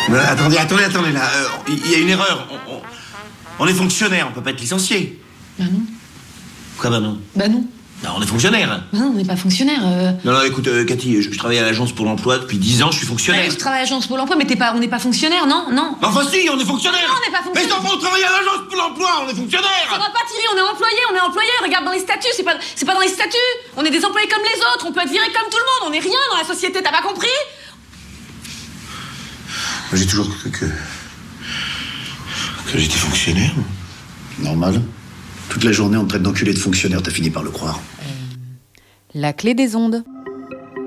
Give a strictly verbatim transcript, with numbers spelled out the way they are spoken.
Mais attendez, attendez, attendendez, là, il euh, y a une erreur. On, on, on est fonctionnaire, on peut pas être licencié. Bah non. Quoi, bah non? Bah non. Bah, on est fonctionnaire. Bah non, on n'est pas fonctionnaire. Euh... Non, non, écoute, euh, Cathy, je, je travaille à l'agence pour l'emploi depuis dix ans, je suis fonctionnaire. Bah, je travaille à l'agence pour l'emploi, mais t'es pas, on n'est pas fonctionnaire, non, non. Enfin si, on est fonctionnaire. Non, on n'est pas fonctionnaire. Mais on travaille à l'agence pour l'emploi, on est fonctionnaire. Ça va pas, Thierry, on est employé, on est employé. Regarde dans les statuts, c'est pas, c'est pas dans les statuts. On est des employés comme les autres, on peut être viré comme tout le monde, on est rien dans la société, t'as pas compris? Moi, j'ai toujours cru que... que j'étais fonctionnaire. Normal. Toute la journée, on te traite d'enculé de fonctionnaire, t'as fini par le croire. La clé des ondes.